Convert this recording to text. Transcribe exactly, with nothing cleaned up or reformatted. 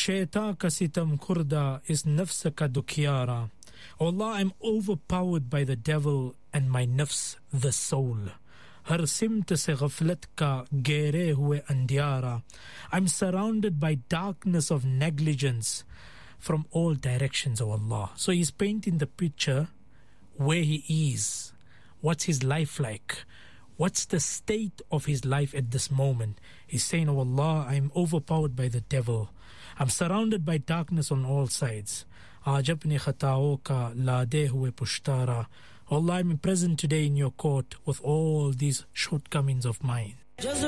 Shaita ka sitam kurda is nafsa ka dukyara. O Allah, I'm overpowered by the devil and my nafs, the soul. Har simt se ghaflat ka gere hue andiara. I'm surrounded by darkness of negligence from all directions, O Allah. So he's painting the picture where he is. What's his life like? What's the state of his life at this moment? He's saying, Oh Allah, I'm overpowered by the devil. I'm surrounded by darkness on all sides. Ajabni khatao ka lade hue pushtara. Allah, I'm present today in your court with all these shortcomings of mine.